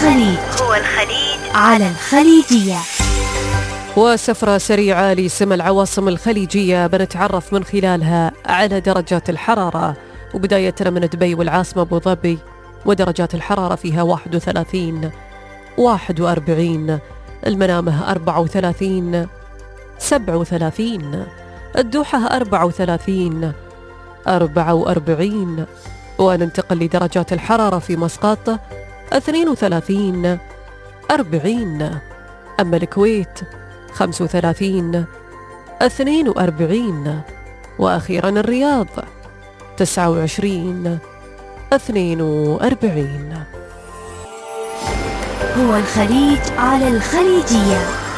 الخليج على الخليجية. وسفرة سريعة لسما العواصم الخليجية بنتعرف من خلالها على درجات الحرارة، وبداية من دبي والعاصمة أبو ظبي، ودرجات الحرارة فيها 31 41، المنامة 34 37، الدوحة 34 44، وننتقل لدرجات الحرارة في مسقط 32 40، أما الكويت 35 42، وأخيرا الرياض 29 42. هو الخليج على الخليجية.